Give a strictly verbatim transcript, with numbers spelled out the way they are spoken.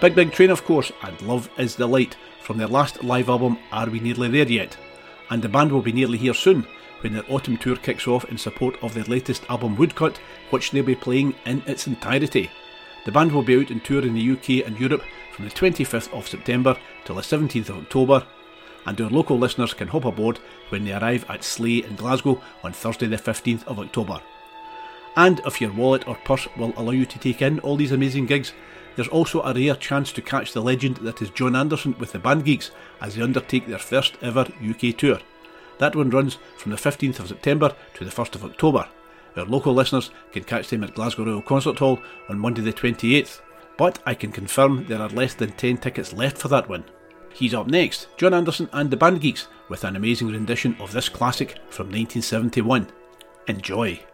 Big Big Train of course, and Love Is the Light from their last live album Are We Nearly There Yet? And the band will be nearly here soon when their autumn tour kicks off in support of their latest album Woodcut, which they'll be playing in its entirety. The band will be out on tour in the U K and Europe from the twenty-fifth of September till the seventeenth of October, and our local listeners can hop aboard when they arrive at Slay in Glasgow on Thursday the fifteenth of October. And if your wallet or purse will allow you to take in all these amazing gigs, there's also a rare chance to catch the legend that is Jon Anderson with the Band Geeks as they undertake their first ever U K tour. That one runs from the fifteenth of September to the first of October. Our local listeners can catch them at Glasgow Royal Concert Hall on Monday the twenty-eighth, but I can confirm there are less than ten tickets left for that one. He's up next, Jon Anderson and the Band Geeks, with an amazing rendition of this classic from nineteen seventy-one. Enjoy!